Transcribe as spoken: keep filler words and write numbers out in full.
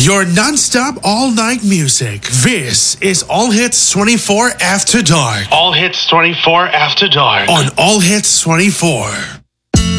Your non-stop all-night music. This is All Hits twenty-four After Dark. All Hits twenty-four After Dark. On All Hits twenty-four.